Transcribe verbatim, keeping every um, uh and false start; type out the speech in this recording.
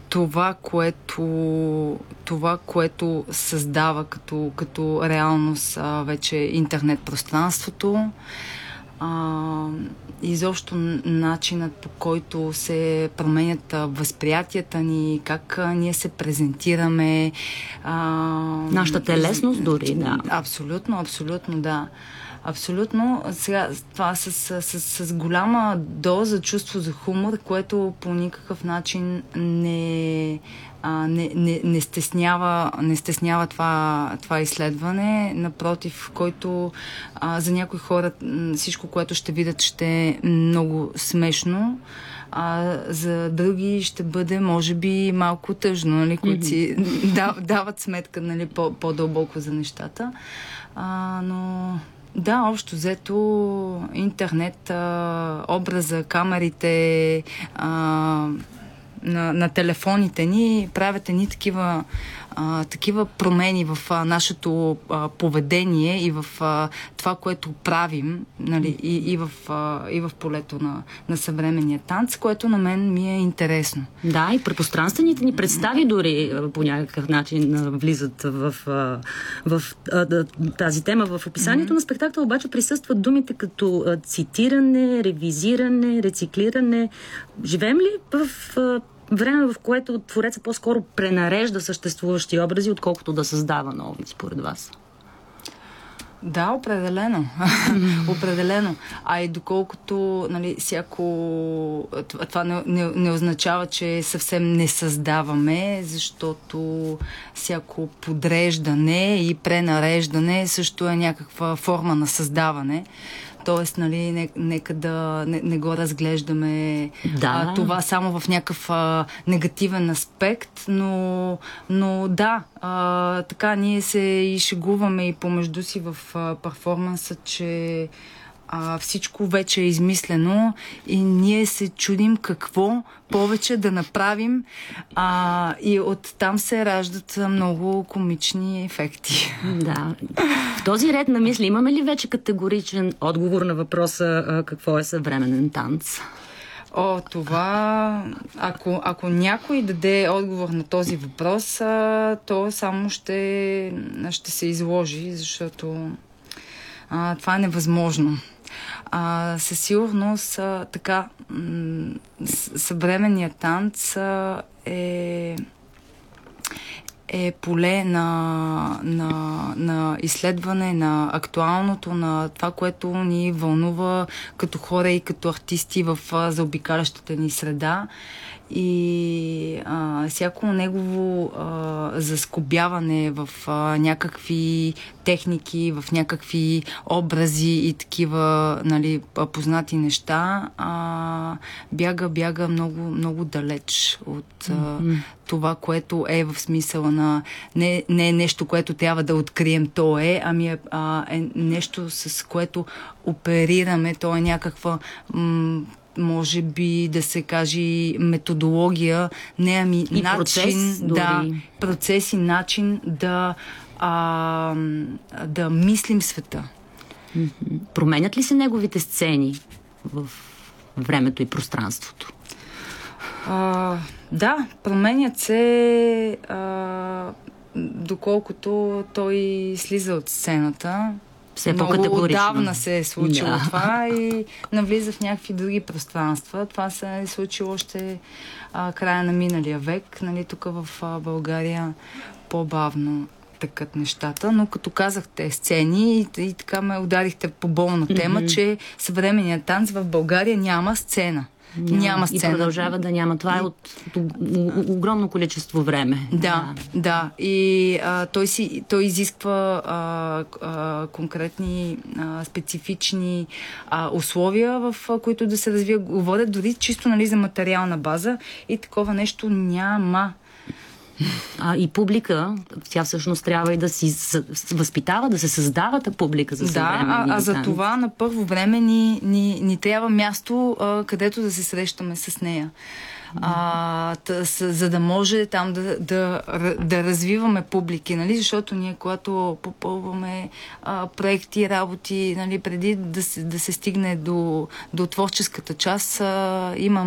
това, което, това, което създава като, като реалност а, вече интернет пространството, а, изобщо начинът, по който се променят а, възприятията ни, как а, ние се презентираме. А, Нашата телесност дори, да. Абсолютно, абсолютно, да. Абсолютно. Сега, това с, с, с, с голяма доза чувство за хумор, което по никакъв начин не, а, не, не, не стеснява, не стеснява това, това изследване. Напротив, който а, за някои хора всичко, което ще видят, ще е много смешно. А за други ще бъде, може би, малко тъжно, нали, които си mm-hmm. дават сметка, нали, по, по-дълбоко за нещата. А, но да, общо взето интернет, а, образа, камерите а, на, на телефоните ни правят едни такива, а, такива промени в а, нашето а, поведение и в а, това, което правим, нали, и, и, в, а, и в полето на, на съвременния танц, което на мен ми е интересно. Да, и пространствените ни представи дори по някакъв начин влизат в, в, в тази тема. В описанието mm-hmm. на спектакъла обаче присъстват думите като цитиране, ревизиране, рециклиране. Живеем ли в време, в което твореца по-скоро пренарежда съществуващи образи, отколкото да създава нови, според вас? Да, определено. Определено. А и доколкото, нали, всяко... Това не, не, не означава, че съвсем не създаваме, защото всяко подреждане и пренареждане също е някаква форма на създаване. Тоест, нали, не, нека да не, не го разглеждаме да. а, това само в някакъв а, негативен аспект, но, но да, а, така ние се и шегуваме и помежду си в а, перформанса, че а, всичко вече е измислено и ние се чудим какво повече да направим, а, и оттам се раждат много комични ефекти. Да. В този ред на мисли имаме ли вече категоричен отговор на въпроса а, какво е съвременен танц? О, това... Ако, ако някой даде отговор на този въпрос, а, то само ще, ще се изложи, защото а, това е невъзможно. А, със сигурност а, така м- съвременният танц а, е е поле на, на, на изследване на актуалното, на това, което ни вълнува като хора и като артисти в а, заобикалящата ни среда. И а, всяко негово а, заскобяване в а, някакви техники, в някакви образи и такива, нали, познати неща, а, бяга, бяга много, много далеч от а, mm-hmm. това, което е в смисъла на... Не, не е нещо, което трябва да открием, то е, ами е, а, е нещо, с което оперираме, то е някаква... М- може би да се каже методология, не ами и начин, процес, да, процес и начин да, а, да мислим света. Mm-hmm. Променят ли се неговите сцени в времето и пространството? А, да, променят се, а, доколкото той слиза от сцената. Все много по-категорично. Отдавна се е случило да. това и навлиза в някакви други пространства. Това се е случило още а, края на миналия век. Нали, тук в а, България по-бавно тъкат нещата, но като казахте сцени и, и така ме ударихте по болна тема, mm-hmm. че съвременният танц в България няма сцена. Няма, няма сцена. И продължава да няма. Това е от, от, от огромно количество време. Да, да. да. И а, той, си, той изисква а, а, конкретни, а, специфични а, условия, в а, които да се развива. Говорят дори чисто, нали, за материална база и такова нещо няма. А, и публика, тя всъщност трябва и да си възпитава, да се създава та публика за съвременния танц. Да, а, а за това на първо време ни, ни, ни трябва място, а, където да се срещаме с нея. А, тъ, с, за да може там да, да, да развиваме публики, нали? Защото ние, когато попълваме а, проекти, работи, нали, преди да се, да се стигне до, до творческата част, а, имаме